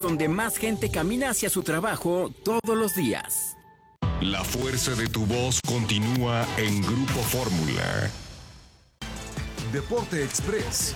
donde más gente camina hacia su trabajo todos los días. La fuerza de tu voz continúa en Grupo Fórmula. Deporte Express.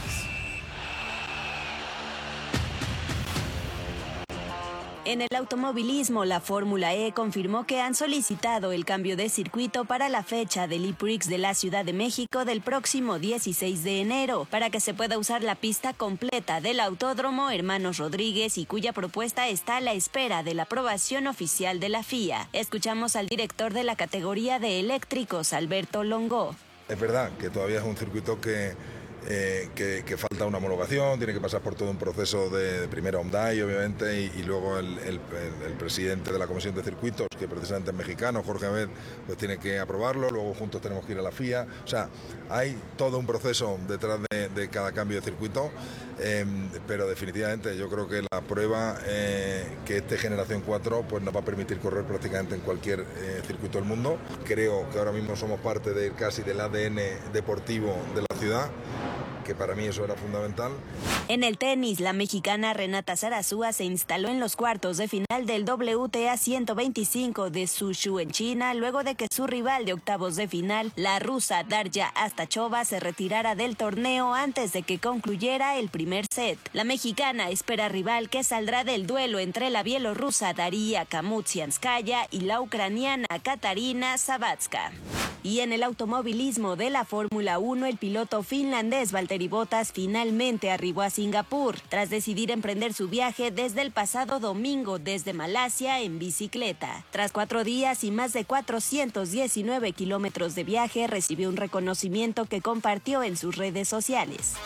En el automovilismo, la Fórmula E confirmó que han solicitado el cambio de circuito para la fecha del E-Prix de la Ciudad de México del próximo 16 de enero, para que se pueda usar la pista completa del Autódromo Hermanos Rodríguez y cuya propuesta está a la espera de la aprobación oficial de la FIA. Escuchamos al director de la categoría de eléctricos, Alberto Longo. Es verdad que todavía es un circuito que falta una homologación, tiene que pasar por todo un proceso de primero Hyundai, obviamente, y luego el presidente de la Comisión de Circuitos, que precisamente es mexicano, Jorge Abed, pues tiene que aprobarlo, luego juntos tenemos que ir a la FIA. O sea, hay todo un proceso detrás de cada cambio de circuito, pero definitivamente yo creo que la prueba que este Generación 4 pues nos va a permitir correr prácticamente en cualquier circuito del mundo. Creo que ahora mismo somos parte casi del ADN deportivo de la ciudad, que para mí eso era fundamental. En el tenis, la mexicana Renata Zarazúa se instaló en los cuartos de final del WTA 125 de Suzhou en China, luego de que su rival de octavos de final, la rusa Darya Astachova, se retirara del torneo antes de que concluyera el primer set. La mexicana espera rival que saldrá del duelo entre la bielorrusa Daria Kamutsianskaya y la ucraniana Katarina Sabatska. Y en el automovilismo de la Fórmula 1, el piloto finlandés Valtteri Bottas finalmente arribó a Singapur, tras decidir emprender su viaje desde el pasado domingo desde Malasia en bicicleta. Tras 4 días y más de 419 kilómetros de viaje, recibió un reconocimiento que compartió en sus redes sociales.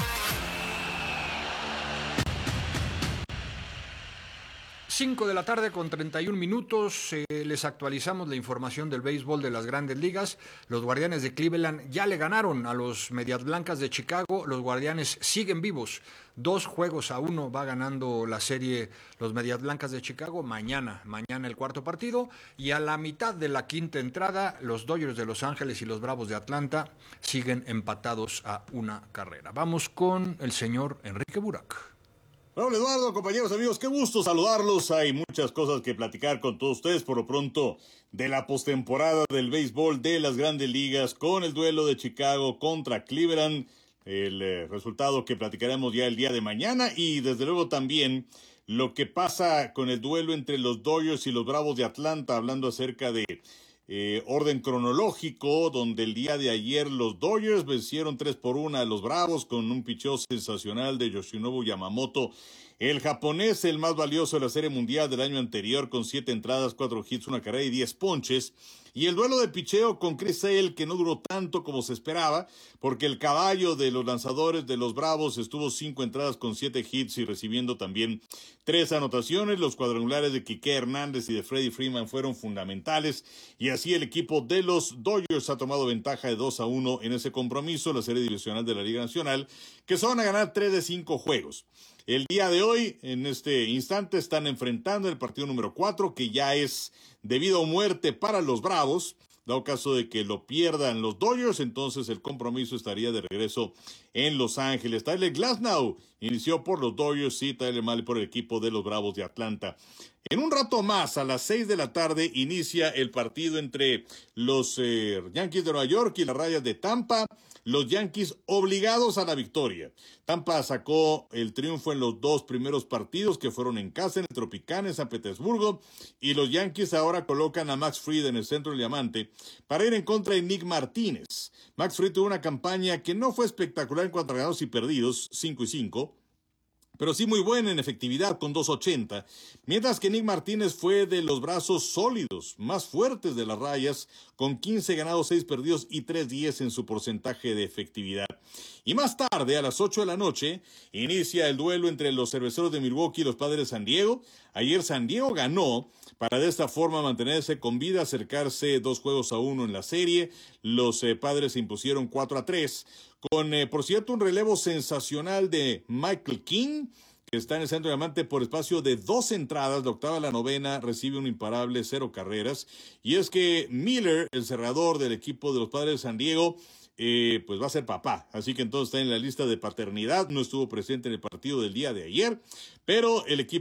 Cinco de la tarde con 31 minutos, les actualizamos la información del béisbol de las Grandes Ligas. Los Guardianes de Cleveland ya le ganaron a los Medias Blancas de Chicago. Los Guardianes siguen vivos. 2-1 va ganando la serie los Medias Blancas de Chicago. Mañana el cuarto partido. Y a la mitad de la quinta entrada, los Dodgers de Los Ángeles y los Bravos de Atlanta siguen empatados a 1 carrera. Vamos con el señor Enrique Burak. Hola Eduardo, compañeros, amigos, qué gusto saludarlos. Hay muchas cosas que platicar con todos ustedes por lo pronto de la postemporada del béisbol de las Grandes Ligas, con el duelo de Chicago contra Cleveland, el resultado que platicaremos ya el día de mañana, y desde luego también lo que pasa con el duelo entre los Dodgers y los Bravos de Atlanta, hablando acerca de orden cronológico, donde el día de ayer los Dodgers vencieron 3-1 a los Bravos con un picheo sensacional de Yoshinobu Yamamoto, el japonés, el más valioso de la Serie Mundial del año anterior, con 7 entradas, 4 hits, 1 carrera y 10 ponches. Y el duelo de picheo con Chris Sale, que no duró tanto como se esperaba, porque el caballo de los lanzadores de los Bravos estuvo 5 entradas con 7 hits y recibiendo también 3 anotaciones. Los cuadrangulares de Quique Hernández y de Freddie Freeman fueron fundamentales, y así el equipo de los Dodgers ha tomado ventaja de 2-1 en ese compromiso, la serie divisional de la Liga Nacional, que se van a ganar 3 de 5 juegos. El día de hoy, en este instante, están enfrentando el partido número 4, que ya es de vida o muerte para los Bravos. Dado caso de que lo pierdan los Dodgers, entonces el compromiso estaría de regreso en Los Ángeles. Tyler Glasnow inició por los Dodgers y Tyler Mahle por el equipo de los Bravos de Atlanta. En un rato más, a las 6 de la tarde, inicia el partido entre los Yankees de Nueva York y las Rayas de Tampa. Los Yankees obligados a la victoria. Tampa sacó el triunfo en los 2 primeros partidos que fueron en casa, en el Tropicana, en San Petersburgo. Y los Yankees ahora colocan a Max Fried en el centro del diamante para ir en contra de Nick Martínez. Max Fried tuvo una campaña que no fue espectacular en cuanto a ganados y perdidos, 5-5. Pero sí muy buena en efectividad con 2.80, mientras que Nick Martínez fue de los brazos sólidos, más fuertes de las Rayas, con 15 ganados, 6 perdidos y 3.10 en su porcentaje de efectividad. Y más tarde, a las 8 de la noche, inicia el duelo entre los Cerveceros de Milwaukee y los Padres de San Diego. Ayer San Diego ganó para de esta forma mantenerse con vida, acercarse 2-1 en la serie. Los Padres se impusieron 4-3. Con, por cierto, un relevo sensacional de Michael King, que está en el centro de diamante por espacio de 2 entradas, la octava a la novena, recibe un imparable, 0 carreras. Y es que Miller, el cerrador del equipo de los Padres de San Diego, pues va a ser papá, así que entonces está en la lista de paternidad. No estuvo presente en el partido del día de ayer, pero el equipo